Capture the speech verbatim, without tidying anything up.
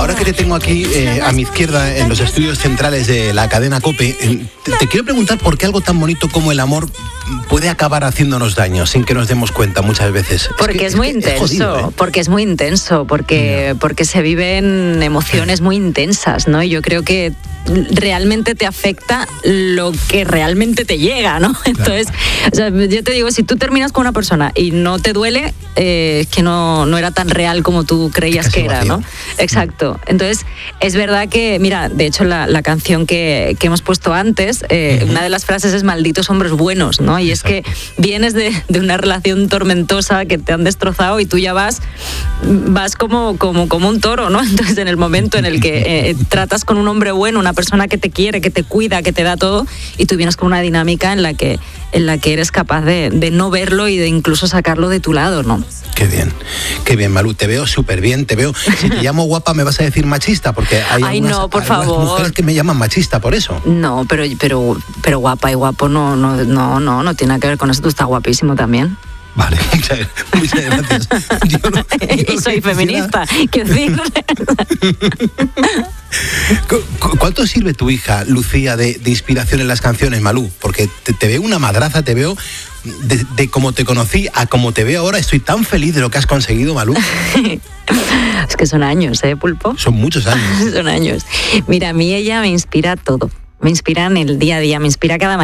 ahora que te tengo aquí eh, a mi izquierda en los estudios centrales de la cadena COPE, eh, te, te quiero preguntar por qué algo tan bonito como el amor puede acabar haciéndonos daño sin que nos demos cuenta muchas veces. Porque es, que, es muy es intenso, jodido, ¿eh? porque es muy intenso, porque, no. porque se viven emociones muy intensas, ¿no? Y yo creo que realmente te afecta lo que realmente te llega, ¿no? Entonces, o sea, yo te digo, si tú terminas con una persona y no te duele, eh, es que no, no era tan real como tú creías que era, ¿no? Exacto. Entonces, es verdad que, mira, de hecho la, la canción que, que hemos puesto antes, eh, uh-huh. una de las frases es malditos hombres buenos, ¿no? Y Exacto. es que vienes de, de una relación tormentosa que te han destrozado y tú ya vas, vas como, como, como un toro, ¿no? Entonces, en el momento en el que eh, tratas con un hombre bueno, una persona que te quiere, que te cuida, que te da todo, y tú vienes con una dinámica en la que, en la que eres capaz de, de no verlo y de incluso sacarlo de tu lado, ¿no? Qué bien, qué bien, Malú, te veo súper bien, te veo. Si te llamo guapa, ¿me vas a decir machista? Porque hay Ay, algunas, no, por algunas favor. mujeres que me llaman machista por eso. No, pero, pero, pero guapa y guapo no, no, no, no, no tiene nada que ver con eso. Tú estás guapísimo también. Vale, muchas, muchas gracias. Yo no, yo y soy feminista, quiero decir. ¿Cuánto sirve tu hija, Lucía, de, de inspiración en las canciones, Malú? Porque te, te veo una madraza, te veo de, de cómo te conocí a cómo te veo ahora. Estoy tan feliz de lo que has conseguido, Malú. Es que son años, ¿eh, Pulpo? Son muchos años. Son años. Mira, a mí ella me inspira todo. Me inspira en el día a día, me inspira cada mañana.